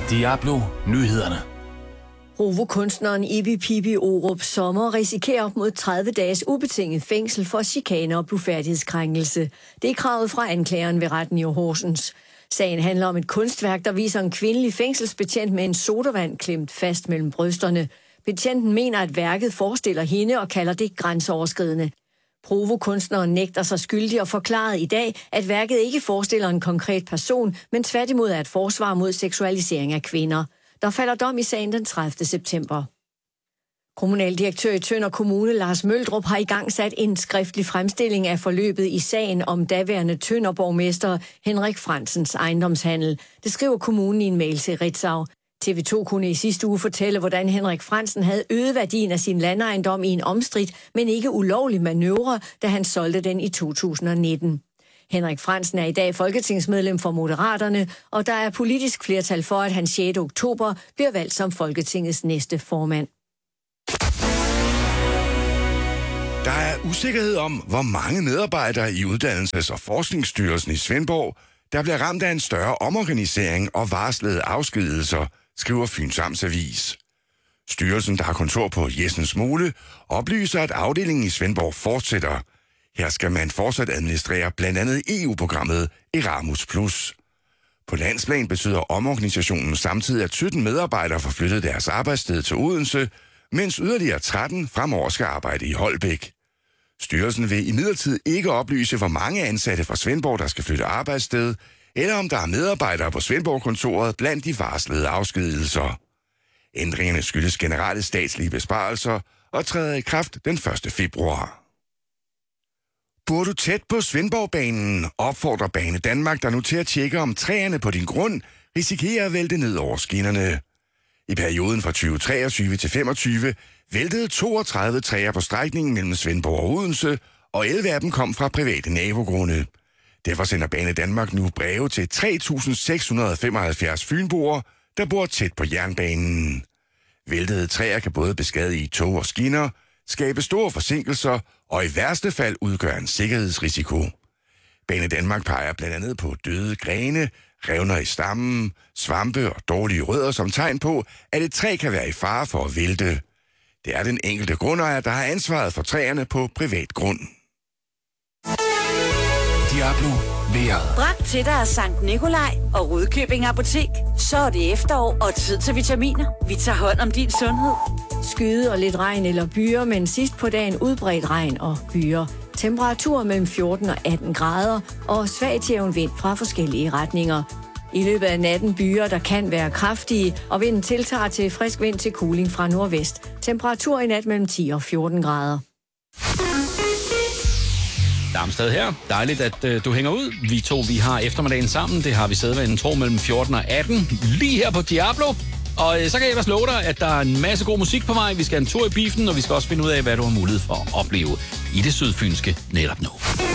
Diablo Nyhederne. Provokunstneren Ibi Pibi Orup Sommer risikerer op mod 30 dages ubetinget fængsel for chikane og blufærdighedskrænkelse. Det er kravet fra anklageren ved retten i Horsens. Sagen handler om et kunstværk, der viser en kvindelig fængselsbetjent med en sodavand klemt fast mellem brysterne. Betjenten mener, at værket forestiller hende og kalder det grænseoverskridende. Provokunstneren nægter sig skyldig og forklarede i dag, at værket ikke forestiller en konkret person, men tværtimod er et forsvar mod seksualisering af kvinder. Der falder dom i sagen den 30. september. Kommunaldirektør i Tønder Kommune, Lars Møldrup, har igangsat en skriftlig fremstilling af forløbet i sagen om daværende Tønderborgmester Henrik Fransens ejendomshandel. Det skriver kommunen i en mail til Ritzau. TV2 kunne i sidste uge fortælle, hvordan Henrik Fransen havde øget værdien af sin landejendom i en omstridt, men ikke ulovlig manøvre, da han solgte den i 2019. Henrik Fransen er i dag folketingsmedlem for Moderaterne, og der er politisk flertal for, at han 6. oktober bliver valgt som Folketingets næste formand. Der er usikkerhed om, hvor mange medarbejdere i Uddannelses- og Forskningsstyrelsen i Svendborg, der bliver ramt af en større omorganisering og varslede afskedigelser, skriver Fyns Amts Avis. Styrelsen, der har kontor på Jessens Mole, oplyser, at afdelingen i Svendborg fortsætter. Her skal man fortsat administrere blandt andet EU-programmet Erasmus+. På landsplan betyder omorganisationen samtidig, at 17 medarbejdere får flyttet deres arbejdssted til Odense, mens yderligere 13 fremover skal arbejde i Holbæk. Styrelsen vil imidlertid ikke oplyse, hvor mange ansatte fra Svendborg, der skal flytte arbejdssted, eller om der er medarbejdere på Svendborg-kontoret blandt de varslede afskedigelser. Ændringerne skyldes generelle statslige besparelser og træder i kraft den 1. februar. Bor du tæt på Svendborgbanen, opfordrer Bane Danmark dig nu til at tjekke, om træerne på din grund risikerer at vælte ned over skinnerne. I perioden fra 2023 til 2025 væltede 32 træer på strækningen mellem Svendborg og Odense, og 11 af dem kom fra private nabogrunde. Derfor sender Bane Danmark nu breve til 3.675 fynboer, der bor tæt på jernbanen. Væltede træer kan både beskadige tog og skinner, skabe store forsinkelser og i værste fald udgøre en sikkerhedsrisiko. Bane Danmark peger blandt andet på døde grene, revner i stammen, svampe og dårlige rødder som tegn på, at et træ kan være i fare for at vælte. Det er den enkelte grundejer, der har ansvaret for træerne på privat grund. Diablo vejret. Bragt til dig af Sankt Nikolaj og Rudkøbing Apotek. Så er det efterår og tid til vitaminer. Vi tager hånd om din sundhed. Skyde og lidt regn eller byer, men sidst på dagen udbredt regn og byer. Temperatur mellem 14 og 18 grader og svag til jævn vind fra forskellige retninger. I løbet af natten byer, der kan være kraftige, og vinden tiltager til frisk vind til kuling fra nordvest. Temperatur i nat mellem 10 og 14 grader. Darmstad her. Dejligt, at du hænger ud. Vi har eftermiddagen sammen. Det har vi sædvanen tro mellem 14 og 18. Lige her på Diablo. Og så kan jeg ellers love dig, at der er en masse god musik på vej. Vi skal en tur i biffen, og vi skal også finde ud af, hvad du har mulighed for at opleve i det sydfynske netop nu.